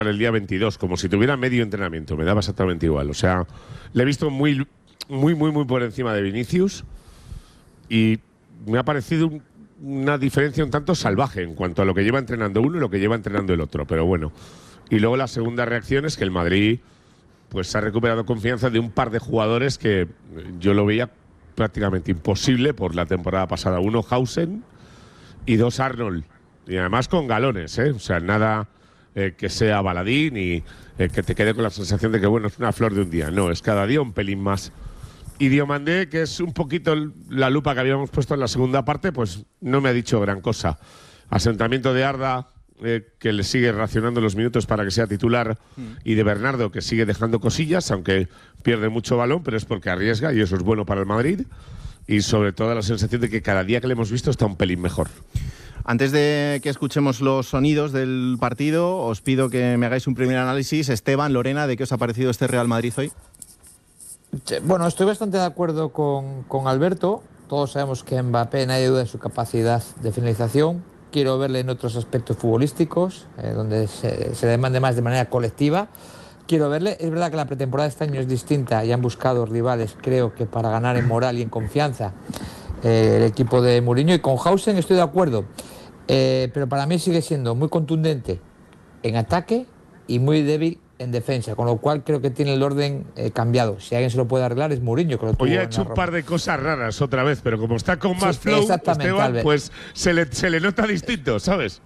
el día 22, como si tuviera medio entrenamiento, me daba exactamente igual. O sea, le he visto muy por encima de Vinicius y me ha parecido una diferencia un tanto salvaje en cuanto a lo que lleva entrenando uno y lo que lleva entrenando el otro, pero bueno. Y luego la segunda reacción es que el Madrid pues ha recuperado confianza de un par de jugadores que yo lo veía prácticamente imposible por la temporada pasada. Uno, Hausen, y dos, Arnold. Y además con galones, ¿eh? O sea, nada que sea baladín y que te quede con la sensación de que, bueno, es una flor de un día. No, es cada día un pelín más. Y Diomandé, que es un poquito la lupa que habíamos puesto en la segunda parte, pues no me ha dicho gran cosa. Asentamiento de Arda, que le sigue racionando los minutos para que sea titular, y de Bernardo, que sigue dejando cosillas, aunque pierde mucho balón, pero es porque arriesga y eso es bueno para el Madrid. Y sobre todo la sensación de que cada día que le hemos visto está un pelín mejor. Antes de que escuchemos los sonidos del partido, os pido que me hagáis un primer análisis. Esteban, Lorena, ¿de qué os ha parecido este Real Madrid hoy? Bueno, estoy bastante de acuerdo con Alberto. Todos sabemos que Mbappé, nadie duda de su capacidad de finalización. Quiero verle en otros aspectos futbolísticos, donde se demande más de manera colectiva. Quiero verle. Es verdad que la pretemporada de este año es distinta y han buscado rivales, creo que para ganar en moral y en confianza, el equipo de Mourinho. Y con Hausen estoy de acuerdo, pero para mí sigue siendo muy contundente en ataque y muy débil en defensa, con lo cual creo que tiene el orden cambiado. Si alguien se lo puede arreglar es Mourinho, que lo tuvo. Hoy ha hecho un par de cosas raras otra vez, pero como está con más flow, Esteban, pues se le nota distinto, ¿sabes?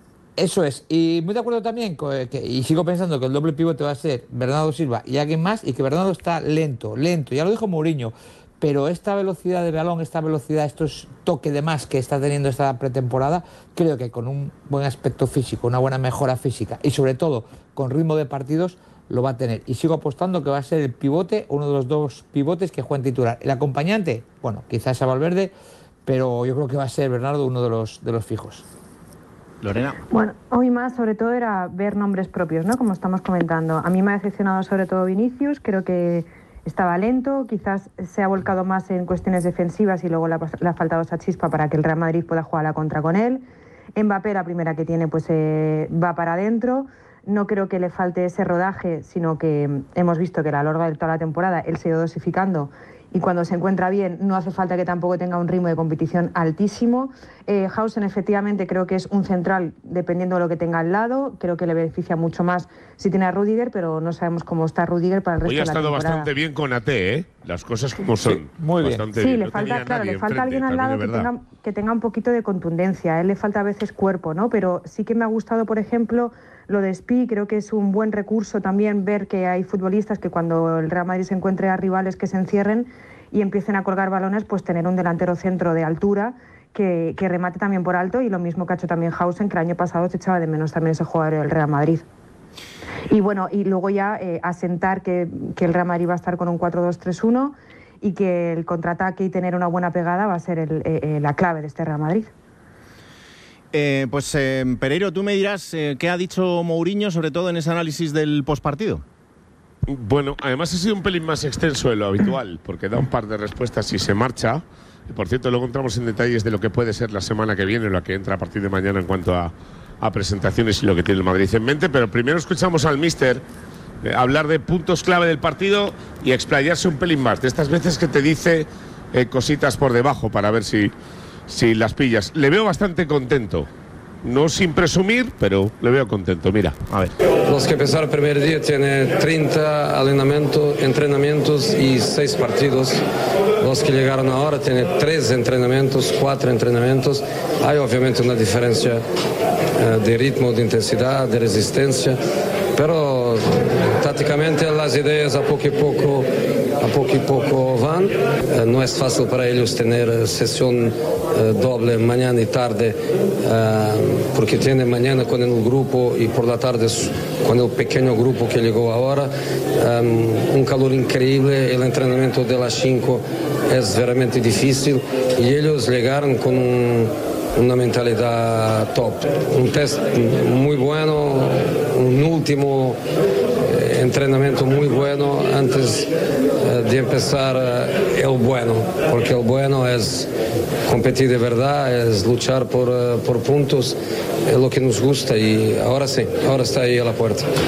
Eso es, y muy de acuerdo también, y sigo pensando que el doble pivote va a ser Bernardo Silva y alguien más, y que Bernardo está lento, ya lo dijo Mourinho, pero esta velocidad de balón, esta velocidad, estos toques de más que está teniendo esta pretemporada, creo que con un buen aspecto físico, una buena mejora física y sobre todo con ritmo de partidos lo va a tener. Y sigo apostando que va a ser el pivote, uno de los dos pivotes que juega en titular. El acompañante, bueno, quizás sea Valverde, pero yo creo que va a ser Bernardo uno de los fijos. Lorena. Bueno, hoy más sobre todo era ver nombres propios, ¿no? Como estamos comentando. A mí me ha decepcionado sobre todo Vinicius, creo que estaba lento, quizás se ha volcado más en cuestiones defensivas y luego le ha faltado esa chispa para que el Real Madrid pueda jugar a la contra con él. Mbappé, la primera que tiene, pues va para adentro. No creo que le falte ese rodaje, sino que hemos visto que a lo largo de toda la temporada él se ha ido dosificando y cuando se encuentra bien no hace falta que tampoco tenga un ritmo de competición altísimo. Hausen efectivamente creo que es un central dependiendo de lo que tenga al lado, creo que le beneficia mucho más si tiene a Rudiger, pero no sabemos cómo está Rudiger para el resto de la temporada. Hoy ha estado bastante bien con AT, las cosas como son. Sí, muy bien. Bastante sí, bien. le falta, claro, le falta alguien al lado que tenga un poquito de contundencia, a él le falta a veces cuerpo, ¿no? Pero sí que me ha gustado, por ejemplo, lo de Spi, creo que es un buen recurso también ver que hay futbolistas que cuando el Real Madrid se encuentre a rivales que se encierren y empiecen a colgar balones, pues tener un delantero centro de altura que remate también por alto, y lo mismo que ha hecho también Hausen, que el año pasado se echaba de menos también ese jugador del Real Madrid. Y bueno, y luego ya asentar que el Real Madrid va a estar con un 4-2-3-1 y que el contraataque y tener una buena pegada va a ser la clave de este Real Madrid. Pereiro, tú me dirás qué ha dicho Mourinho, sobre todo en ese análisis del postpartido. Bueno, además ha sido un pelín más extenso de lo habitual, porque da un par de respuestas y se marcha. Y por cierto, luego entramos en detalles de lo que puede ser la semana que viene, la que entra a partir de mañana en cuanto a presentaciones y lo que tiene el Madrid en mente. Pero primero escuchamos al míster hablar de puntos clave del partido y explayarse un pelín más, de estas veces que te dice cositas por debajo para ver si las pillas. Le veo bastante contento. No sin presumir, pero le veo contento. Mira, a ver. Los que empezaron el primer día tienen 30 entrenamientos y 6 partidos. Los que llegaron ahora tienen 3 entrenamientos, 4 entrenamientos. Hay obviamente una diferencia de ritmo, de intensidad, de resistencia, pero tácticamente las ideas a poco y poco van. No es fácil para ellos tener sesión doble mañana y tarde, porque tienen mañana con el grupo y por la tarde con el pequeño grupo que llegó ahora. Un calor increíble, el entrenamiento de las 5 es realmente difícil y ellos llegaron con una mentalidad top. Un test muy bueno, un último entrenamiento muy bueno antes de empezar el bueno, porque el bueno es competir de verdad, es luchar por puntos, es lo que nos gusta y ahora sí, ahora está ahí a la puerta.